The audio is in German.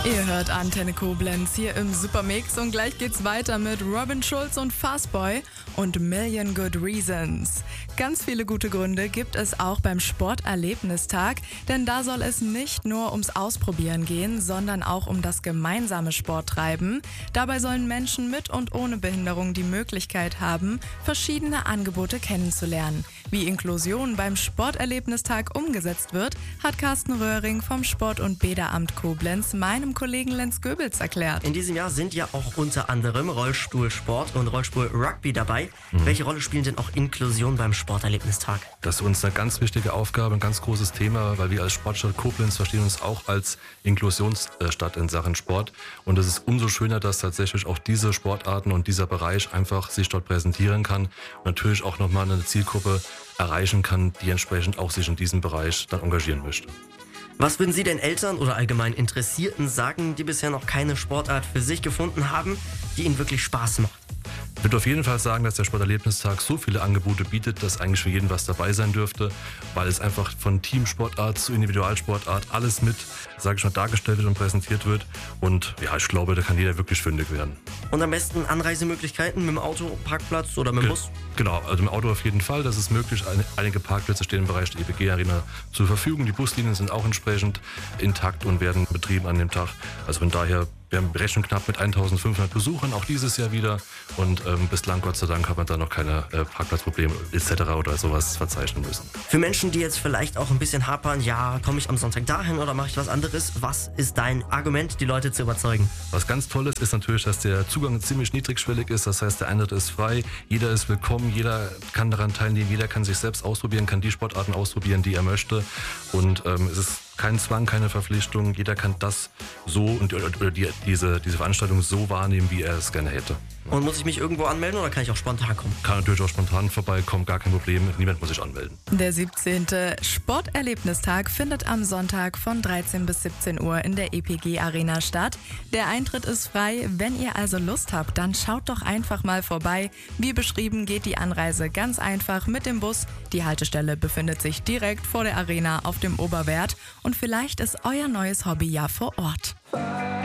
Ihr hört Antenne Koblenz hier im Supermix und gleich geht's weiter mit Robin Schulz und Fastboy und Million Good Reasons. Ganz viele gute Gründe gibt es auch beim Sporterlebnistag, denn da soll es nicht nur ums Ausprobieren gehen, sondern auch um das gemeinsame Sporttreiben. Dabei sollen Menschen mit und ohne Behinderung die Möglichkeit haben, verschiedene Angebote kennenzulernen. Wie Inklusion beim Sporterlebnistag umgesetzt wird, hat Carsten Röhring vom Sport- und Bäderamt Koblenz meinem Kollegen Lenz Goebels erklärt. In diesem Jahr sind ja auch unter anderem Rollstuhlsport und Rollstuhl-Rugby dabei. Welche Rolle spielen denn auch Inklusion beim Sporterlebnistag? Das ist uns eine ganz wichtige Aufgabe, ein ganz großes Thema, weil wir als Sportstadt Koblenz verstehen uns auch als Inklusionsstadt in Sachen Sport. Und es ist umso schöner, dass tatsächlich auch diese Sportarten und dieser Bereich einfach sich dort präsentieren kann und natürlich auch nochmal eine Zielgruppe erreichen kann, die entsprechend auch sich in diesem Bereich dann engagieren möchte. Was würden Sie den Eltern oder allgemein Interessierten sagen, die bisher noch keine Sportart für sich gefunden haben, die ihnen wirklich Spaß macht? Ich würde auf jeden Fall sagen, dass der Sporterlebnistag so viele Angebote bietet, dass eigentlich für jeden was dabei sein dürfte, weil es einfach von Teamsportart zu Individualsportart alles mit, sage ich mal, dargestellt wird und präsentiert wird. Und ja, ich glaube, da kann jeder wirklich fündig werden. Und am besten Anreisemöglichkeiten mit dem Auto, Parkplatz oder mit dem Bus? Genau, also im Auto auf jeden Fall, das ist möglich. Einige Parkplätze stehen im Bereich der EPG-Arena zur Verfügung. Die Buslinien sind auch entsprechend intakt und werden betrieben an dem Tag. Also von daher, wir rechnen knapp mit 1500 Besuchern, auch dieses Jahr wieder. Und bislang, Gott sei Dank, hat man da noch keine Parkplatzprobleme etc. oder sowas verzeichnen müssen. Für Menschen, die jetzt vielleicht auch ein bisschen hapern, ja, komme ich am Sonntag dahin oder mache ich was anderes? Was ist dein Argument, die Leute zu überzeugen? Was ganz toll ist natürlich, dass der Zugang ziemlich niedrigschwellig ist. Das heißt, der Eintritt ist frei, jeder ist willkommen, jeder kann daran teilnehmen, jeder kann sich selbst ausprobieren, kann die Sportarten ausprobieren, die er möchte. Und es ist kein Zwang, keine Verpflichtung. Jeder kann das so und oder diese Veranstaltung so wahrnehmen, wie er es gerne hätte. Und muss ich mich irgendwo anmelden oder kann ich auch spontan kommen? Kann natürlich auch spontan vorbeikommen, gar kein Problem. Niemand muss sich anmelden. Der 17. Sporterlebnistag findet am Sonntag von 13 bis 17 Uhr in der EPG-Arena statt. Der Eintritt ist frei. Wenn ihr also Lust habt, dann schaut doch einfach mal vorbei. Wie beschrieben geht die Anreise ganz einfach mit dem Bus. Die Haltestelle befindet sich direkt vor der Arena auf dem Oberwert. Und vielleicht ist euer neues Hobby ja vor Ort.